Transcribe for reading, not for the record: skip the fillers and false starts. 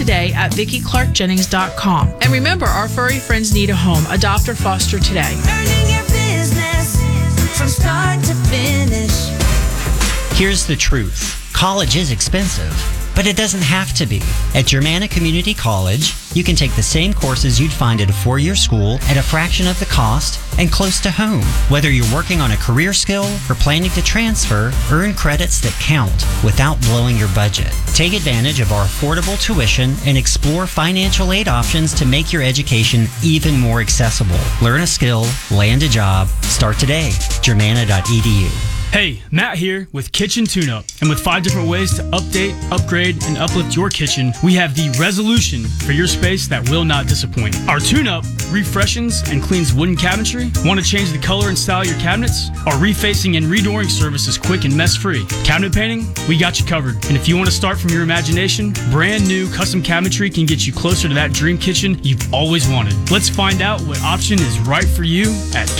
today at VickiClarkJennings.com. And remember, our furry friends need a home. Adopt or foster today. Earning your business from start to finish. Here's the truth. College is expensive, but it doesn't have to be. At Germanna Community College, you can take the same courses you'd find at a four-year school at a fraction of the cost and close to home. Whether you're working on a career skill or planning to transfer, earn credits that count without blowing your budget. Take advantage of our affordable tuition and explore financial aid options to make your education even more accessible. Learn a skill, land a job, start today. Germanna.edu. Hey, Matt here with Kitchen Tune-Up. And with 5 different ways to update, upgrade, and uplift your kitchen, we have the resolution for your space that will not disappoint. Our Tune-Up refreshes and cleans wooden cabinetry. Want to change the color and style of your cabinets? Our refacing and redooring service is quick and mess-free. Cabinet painting? We got you covered. And if you want to start from your imagination, brand new custom cabinetry can get you closer to that dream kitchen you've always wanted. Let's find out what option is right for you at